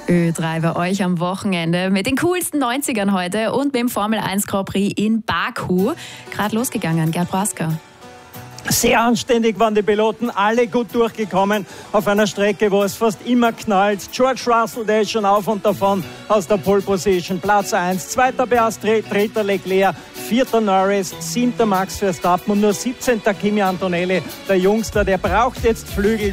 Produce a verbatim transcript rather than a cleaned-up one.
Ö drei bei euch am Wochenende mit den coolsten neunzigern heute und mit dem Formel eins Grand Prix in Baku. Gerade losgegangen, Gerd Brasker. Sehr anständig waren die Piloten, alle gut durchgekommen auf einer Strecke, wo es fast immer knallt. George Russell, der ist schon auf und davon aus der Pole Position. Platz eins, zweiter Piastri, dritter Leclerc, vierter Norris, siebter Max Verstappen und nur siebzehnter Kimi Antonelli. Der Jungster, der braucht jetzt Flügel